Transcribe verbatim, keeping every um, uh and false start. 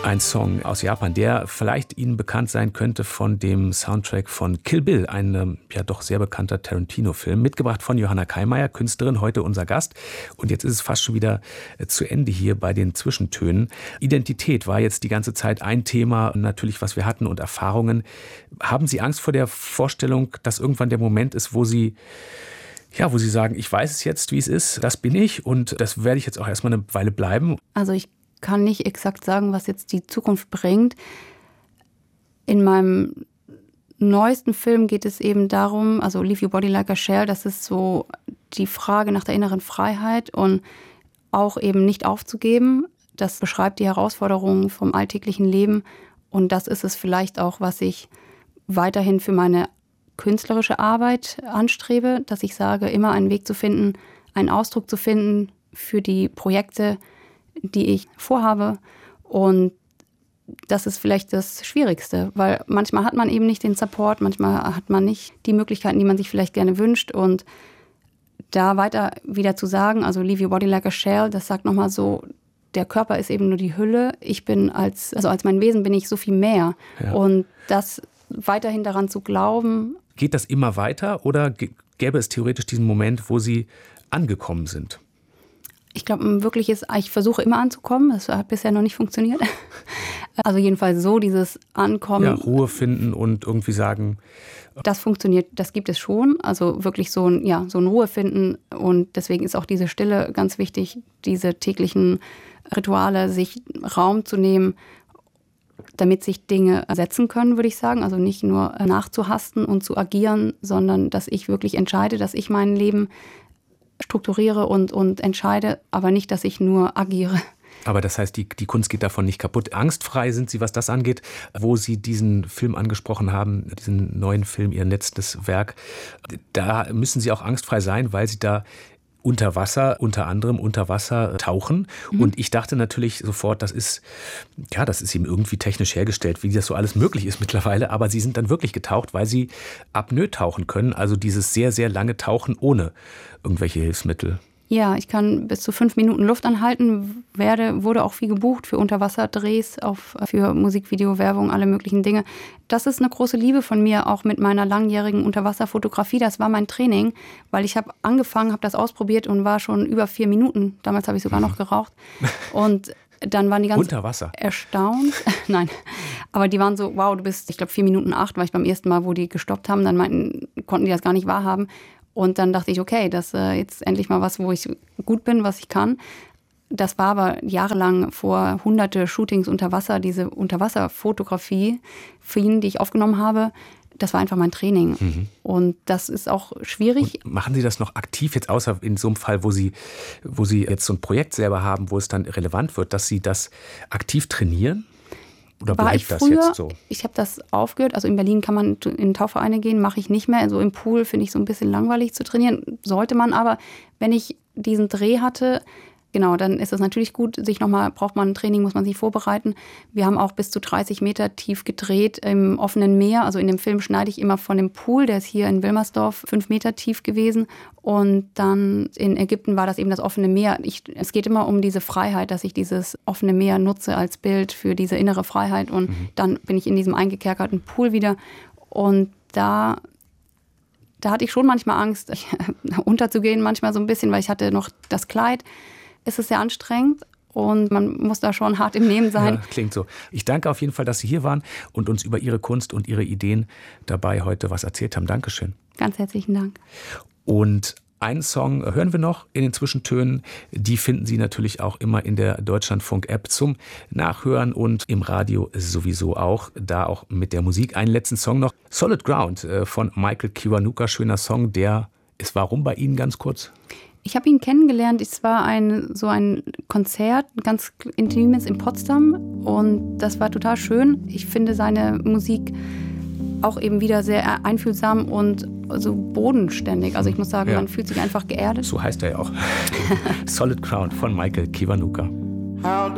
Ein Song aus Japan, der vielleicht Ihnen bekannt sein könnte von dem Soundtrack von Kill Bill, ein ja doch sehr bekannter Tarantino-Film, mitgebracht von Johanna Kaimayer, Künstlerin, heute unser Gast. Und jetzt ist es fast schon wieder zu Ende hier bei den Zwischentönen. Identität war jetzt die ganze Zeit ein Thema, natürlich, was wir hatten und Erfahrungen. Haben Sie Angst vor der Vorstellung, dass irgendwann der Moment ist, wo Sie Ja, wo Sie sagen, ich weiß es jetzt, wie es ist, das bin ich und das werde ich jetzt auch erstmal eine Weile bleiben? Also ich kann nicht exakt sagen, was jetzt die Zukunft bringt. In meinem neuesten Film geht es eben darum, also Leave Your Body Like a Shell, das ist so die Frage nach der inneren Freiheit und auch eben nicht aufzugeben. Das beschreibt die Herausforderungen vom alltäglichen Leben und das ist es vielleicht auch, was ich weiterhin für meine künstlerische Arbeit anstrebe, dass ich sage, immer einen Weg zu finden, einen Ausdruck zu finden für die Projekte, die ich vorhabe. Und das ist vielleicht das Schwierigste, weil manchmal hat man eben nicht den Support, manchmal hat man nicht die Möglichkeiten, die man sich vielleicht gerne wünscht. Und da weiter wieder zu sagen, also Leave Your Body Like a Shell, das sagt nochmal so, der Körper ist eben nur die Hülle. Ich bin als, also als mein Wesen bin ich so viel mehr. Ja. Und das weiterhin daran zu glauben. Geht das immer weiter oder gäbe es theoretisch diesen Moment, wo Sie angekommen sind? Ich glaube, wirklich ist, ich versuche immer anzukommen. Das hat bisher noch nicht funktioniert. Also jedenfalls so dieses Ankommen. Ja, Ruhe finden und irgendwie sagen. Das funktioniert, das gibt es schon. Also wirklich so ein, ja, so ein Ruhe finden. Und deswegen ist auch diese Stille ganz wichtig, diese täglichen Rituale, sich Raum zu nehmen, damit sich Dinge setzen können, würde ich sagen. Also nicht nur nachzuhasten und zu agieren, sondern dass ich wirklich entscheide, dass ich mein Leben strukturiere und, und entscheide, aber nicht, dass ich nur agiere. Aber das heißt, die, die Kunst geht davon nicht kaputt. Angstfrei sind Sie, was das angeht, wo Sie diesen Film angesprochen haben, diesen neuen Film, Ihr letztes Werk. Da müssen Sie auch angstfrei sein, weil Sie da unter Wasser, unter anderem unter Wasser tauchen. Mhm. Und ich dachte natürlich sofort, das ist, ja, das ist ihm irgendwie technisch hergestellt, wie das so alles möglich ist mittlerweile. Aber Sie sind dann wirklich getaucht, weil Sie Apnoe tauchen können. Also dieses sehr, sehr lange Tauchen ohne irgendwelche Hilfsmittel. Ja, ich kann bis zu fünf Minuten Luft anhalten, werde, wurde auch viel gebucht für Unterwasserdrehs, auf, für Musikvideo, Werbung, alle möglichen Dinge. Das ist eine große Liebe von mir, auch mit meiner langjährigen Unterwasserfotografie. Das war mein Training, weil ich habe angefangen, habe das ausprobiert und war schon über vier Minuten. Damals habe ich sogar noch geraucht. Und dann waren die ganz Unter Wasser. Erstaunt. Nein, aber die waren so, wow, du bist, ich glaube, vier Minuten acht, war ich beim ersten Mal, wo die gestoppt haben. Dann meinten, konnten die das gar nicht wahrhaben. Und dann dachte ich, okay, das ist äh, jetzt endlich mal was, wo ich gut bin, was ich kann. Das war aber jahrelang vor hunderte Shootings unter Wasser, diese Unterwasserfotografie, Filme, die ich aufgenommen habe. Das war einfach mein Training. Mhm. Und das ist auch schwierig. Und machen Sie das noch aktiv jetzt, außer in so einem Fall, wo Sie, wo Sie jetzt so ein Projekt selber haben, wo es dann relevant wird, dass Sie das aktiv trainieren? Oder war bleibt ich das früher, jetzt so? Ich habe das aufgehört. Also in Berlin kann man in Tauchvereine gehen, mache ich nicht mehr. Also im Pool finde ich so ein bisschen langweilig zu trainieren. Sollte man aber, wenn ich diesen Dreh hatte, genau, dann ist es natürlich gut, sich nochmal, braucht man ein Training, muss man sich vorbereiten. Wir haben auch bis zu dreißig Meter tief gedreht im offenen Meer. Also in dem Film schneide ich immer von dem Pool, der ist hier in Wilmersdorf fünf Meter tief gewesen. Und dann in Ägypten war das eben das offene Meer. Ich, es geht immer um diese Freiheit, dass ich dieses offene Meer nutze als Bild für diese innere Freiheit. Und mhm. dann bin ich in diesem eingekerkerten Pool wieder. Und da... Da hatte ich schon manchmal Angst, unterzugehen, manchmal so ein bisschen, weil ich hatte noch das Kleid. Es ist sehr anstrengend und man muss da schon hart im Nehmen sein. Ja, klingt so. Ich danke auf jeden Fall, dass Sie hier waren und uns über Ihre Kunst und Ihre Ideen dabei heute was erzählt haben. Dankeschön. Ganz herzlichen Dank. Und einen Song hören wir noch in den Zwischentönen. Die finden Sie natürlich auch immer in der Deutschlandfunk-App zum Nachhören und im Radio sowieso auch. Da auch mit der Musik. Einen letzten Song noch. Solid Ground von Michael Kiwanuka. Schöner Song. Der ist warum bei Ihnen ganz kurz? Ich habe ihn kennengelernt. Es war ein, so ein Konzert, ein ganz intimes in Potsdam. Und das war total schön. Ich finde seine Musik auch eben wieder sehr einfühlsam und so bodenständig. Also ich muss sagen, ja. Man fühlt sich einfach geerdet. So heißt er ja auch. Solid Ground von Michael Kiwanuka.